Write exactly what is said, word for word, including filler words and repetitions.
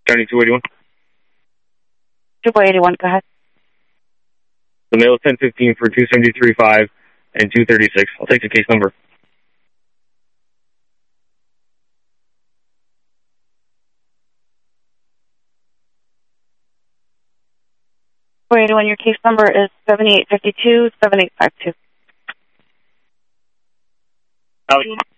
County two eighty-one. two eighty-one, go ahead. The male is ten fifteen for two seventy-three point five and two thirty-six. I'll take the case number. two eighty-one, your case number is seven eight five two, seven eight five two. Alex.